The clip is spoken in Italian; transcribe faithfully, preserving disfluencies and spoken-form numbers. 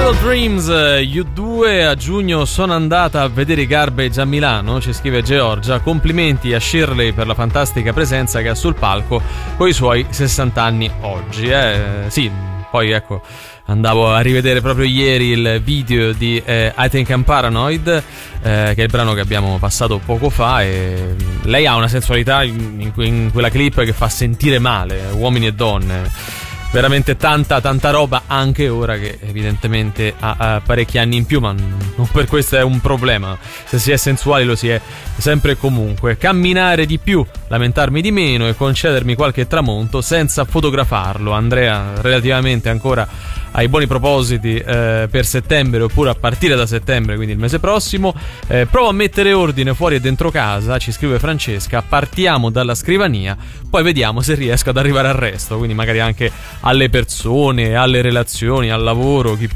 Feral Dreams, U due. A giugno sono andata a vedere i Garbage a Milano, ci scrive Georgia. Complimenti a Shirley per la fantastica presenza che ha sul palco con i suoi sessanta anni oggi. Eh, sì, poi ecco, andavo a rivedere proprio ieri il video di eh, I Think I'm Paranoid, eh, che è il brano che abbiamo passato poco fa, e lei ha una sensualità in, in, in quella clip che fa sentire male uomini e donne. Veramente tanta tanta roba, anche ora che evidentemente ha, ha parecchi anni in più, ma non per questo è un problema. Se si è sensuali lo si è sempre e comunque. Camminare di più, lamentarmi di meno e concedermi qualche tramonto senza fotografarlo. Andrea, relativamente ancora ai buoni propositi eh, per settembre, oppure a partire da settembre, quindi il mese prossimo, eh, provo a mettere ordine fuori e dentro casa, ci scrive Francesca. Partiamo dalla scrivania, poi vediamo se riesco ad arrivare al resto, quindi magari anche alle persone, alle relazioni, al lavoro, chi più